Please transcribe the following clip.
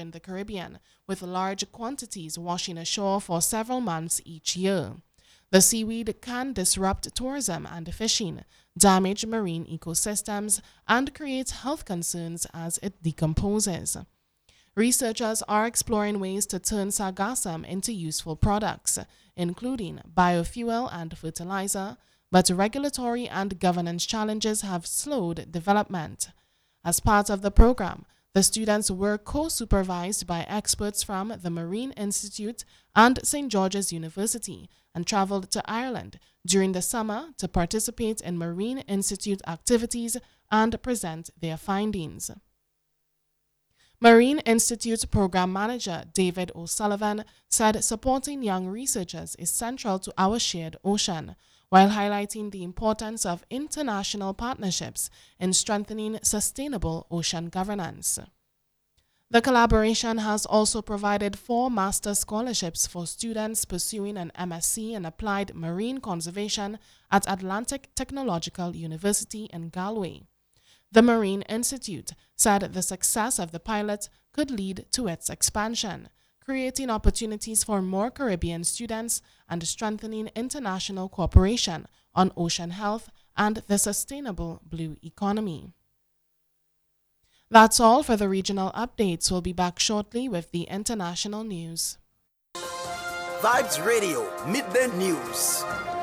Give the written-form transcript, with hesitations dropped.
in the Caribbean, with large quantities washing ashore for several months each year. The seaweed can disrupt tourism and fishing, damage marine ecosystems, and create health concerns as it decomposes. Researchers are exploring ways to turn sargassum into useful products, including biofuel and fertilizer, but regulatory and governance challenges have slowed development. As part of the program, the students were co-supervised by experts from the Marine Institute and St. George's University and traveled to Ireland during the summer to participate in Marine Institute activities and present their findings. Marine Institute Program Manager David O'Sullivan said supporting young researchers is central to our shared ocean, while highlighting the importance of international partnerships in strengthening sustainable ocean governance. The collaboration has also provided 4 master scholarships for students pursuing an MSc in Applied Marine Conservation at Atlantic Technological University in Galway. The Marine Institute said the success of the pilot could lead to its expansion, creating opportunities for more Caribbean students and strengthening international cooperation on ocean health and the sustainable blue economy. That's all for the regional updates. We'll be back shortly with the international news. Vibes Radio, Midday News.